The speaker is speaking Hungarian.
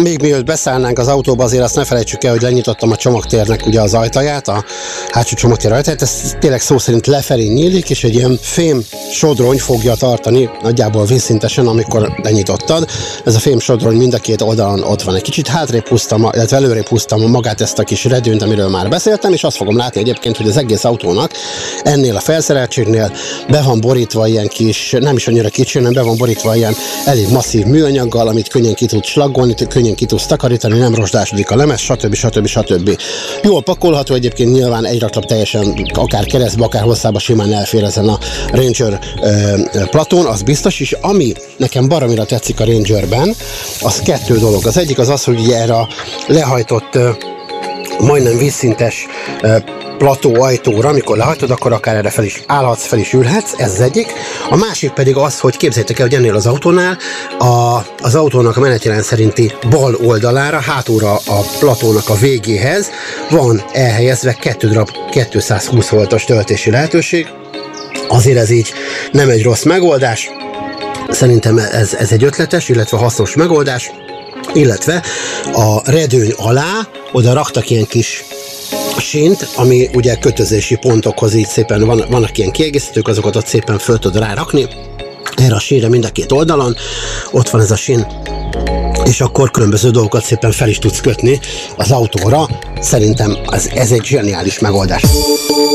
Még mielőtt beszállnánk az autóba, azért azt ne felejtsük el, hogy lenyitottam a csomagtérnek ugye az ajtaját, a hátsó csomagtér ajtaját, ez tényleg szó szerint lefelé nyílik, és egy ilyen fém sodrony fogja tartani nagyjából vízszintesen, amikor lenyitottad. Ez a fém sodrony mind a két oldalon ott van. Egy kicsit hátrébb húztam, illetve előrébb húztam magát ezt a kis redőnyt, amiről már beszéltem, és azt fogom látni egyébként, hogy az egész autónak ennél a felszereltségnél be van borítva ilyen kis, nem is annyira kicsi, hanem be van borítva ilyen elég masszív műanyaggal, amit könnyen ki tud slaggolni, könnyen ki tudsz takarítani, nem rozsdásodik a lemez, stb. Jól pakolható, egyébként nyilván egy raklap teljesen akár keresztbe, akár hosszába simán elfér ezen a Ranger platón, az biztos, és ami nekem baromira tetszik a Rangerben, az kettő dolog. Az egyik az, hogy ugye erre a lehajtott majdnem vízszintes plató ajtóra, amikor lehajtod, akkor akár erre fel is állhatsz, fel is ülhetsz, ez az egyik. A másik pedig az, hogy képzeljétek el, hogy ennél az autónál az autónak a menetjelen szerinti bal oldalára, hátulra a platónak a végéhez van elhelyezve 2 darab 220 voltos töltési lehetőség. Azért ez így nem egy rossz megoldás. Szerintem ez egy ötletes, illetve hasznos megoldás, illetve a redőny alá oda raktak ilyen kis sínt, ami ugye kötözési pontokhoz így szépen vannak ilyen kiegészítők, azokat ott szépen föl tud rárakni. Erre a sínre mind a két oldalon, ott van ez a sín, és akkor különböző dolgokat szépen fel is tudsz kötni az autóra. Szerintem ez egy zseniális megoldás.